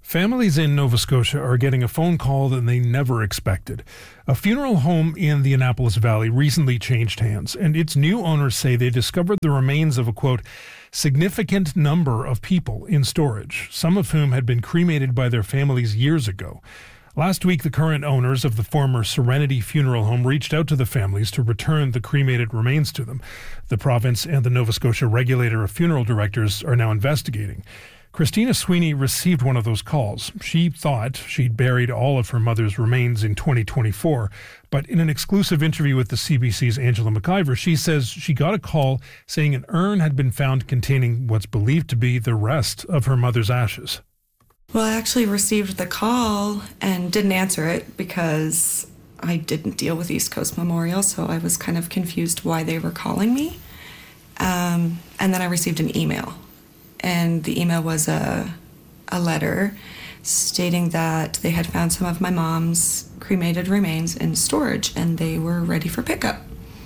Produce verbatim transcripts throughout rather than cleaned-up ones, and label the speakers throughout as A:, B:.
A: Families in Nova Scotia are getting a phone call that they never expected. A funeral home in the Annapolis Valley recently changed hands, and its new owners say they discovered the remains of a, quote, significant number of people in storage, some of whom had been cremated by their families years ago. Last week, the current owners of the former Serenity Funeral Home reached out to the families to return the cremated remains to them. The province and the Nova Scotia Regulator of Funeral Directors are now investigating. Christina Sweeney received one of those calls. She thought she'd buried all of her mother's remains in twenty twenty-four, but in an exclusive interview with the C B C's Angela McIver, she says she got a call saying an urn had been found containing what's believed to be the rest of her mother's ashes.
B: Well, I actually received the call and didn't answer it because I didn't deal with East Coast Memorial, so I was kind of confused why they were calling me. Um, and then I received an email. And the email was a, a letter stating that they had found some of my mom's cremated remains in storage and they were ready for pickup.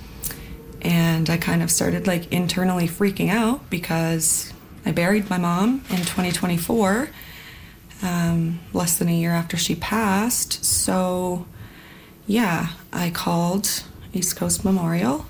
B: And I kind of started like internally freaking out because I buried my mom in twenty twenty-four, um, less than a year after she passed. So yeah, I called East Coast Memorial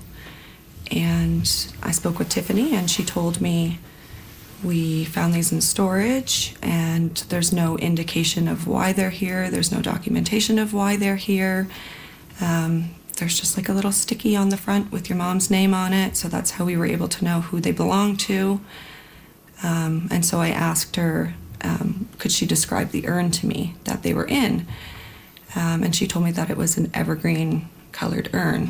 B: and I spoke with Tiffany and she told me we found these in storage and there's no indication of why they're here. There's no documentation of why they're here. Um, there's just like a little sticky on the front with your mom's name on it. So that's how we were able to know who they belong to. Um, and so I asked her, um, could she describe the urn to me that they were in? Um, and she told me that it was an evergreen colored urn.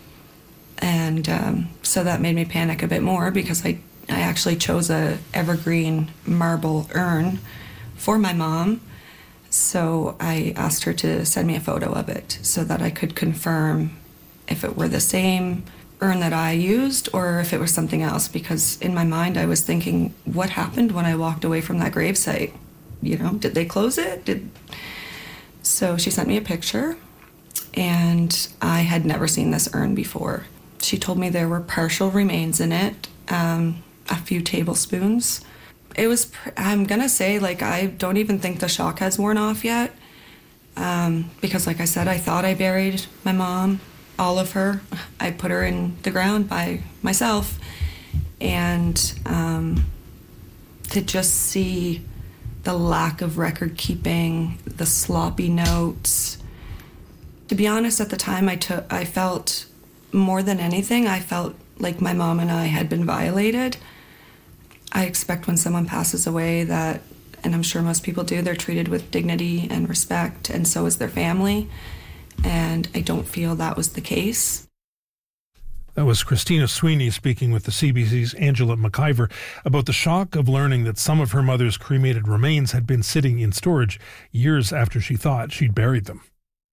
B: And um, so that made me panic a bit more because I I actually chose a evergreen marble urn for my mom. So I asked her to send me a photo of it so that I could confirm if it were the same urn that I used or if it was something else. Because in my mind, I was thinking, what happened when I walked away from that gravesite? You know, did they close it? Did... So she sent me a picture and I had never seen this urn before. She told me there were partial remains in it. Um, a few tablespoons. It was, I'm gonna say, like, I don't even think the shock has worn off yet. Um, because like I said, I thought I buried my mom, all of her. I put her in the ground by myself. And um, to just see the lack of record keeping, the sloppy notes. To be honest, at the time I took, I felt more than anything, I felt like my mom and I had been violated. I expect when someone passes away that, and I'm sure most people do, they're treated with dignity and respect, and so is their family. And I don't feel that was the case.
A: That was Christina Sweeney speaking with the C B C's Angela McIver about the shock of learning that some of her mother's cremated remains had been sitting in storage years after she thought she'd buried them.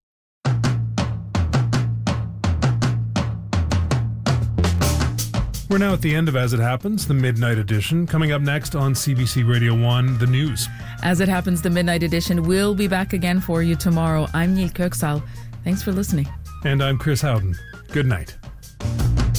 A: We're now at the end of As It Happens, the Midnight Edition. Coming up next on C B C Radio one, the news.
C: As It Happens, the Midnight Edition will be back again for you tomorrow. I'm Neil Kirksall. Thanks for listening.
A: And I'm Chris Howden. Good night.